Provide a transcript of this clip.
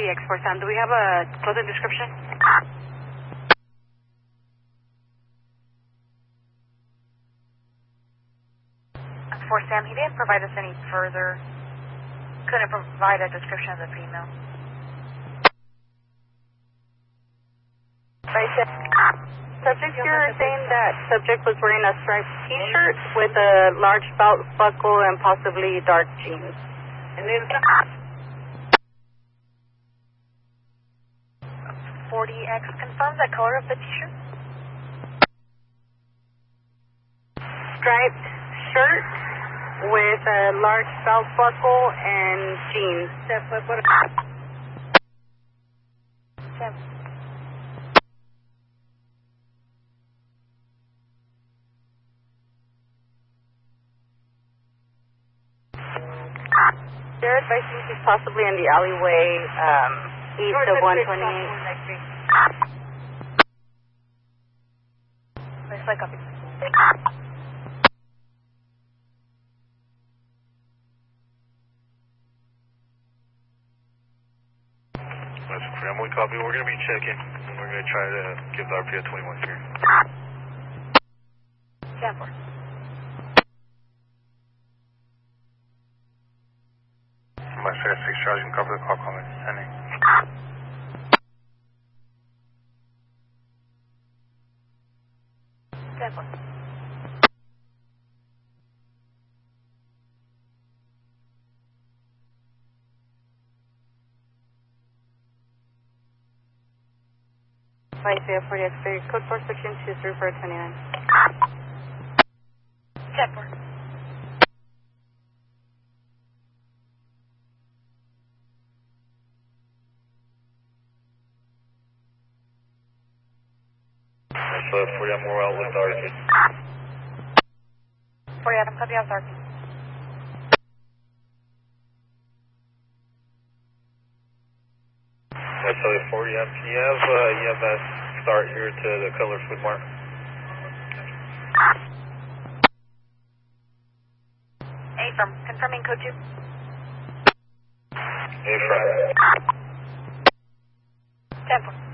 copy X4 Sam. Do we have a clothing description? For Sam, he didn't provide us any further. Couldn't provide a description of the female. Subject, you're saying that subject was wearing a striped T-shirt with a large belt buckle and possibly dark jeans. And then 40X, confirm the color of the T-shirt. Striped shirt with a large belt buckle and jeans. Sam. They're advising he's possibly in the alleyway east of 128. Looks like a... Family copy. We're going to be checking, and we're going to try to give the RPO 21 here. Stanford. My 6 Charlie, can cover the call calling. Sending. Stanford. Isaiah 40X3, code 4 section 23429. Stanford. So 40 I'm more out with RP. 40 Adam, copy out RP. So 40 M, can you have EMS start here to the color food mark? A-firm, confirming code 2. A-firm. Stanford.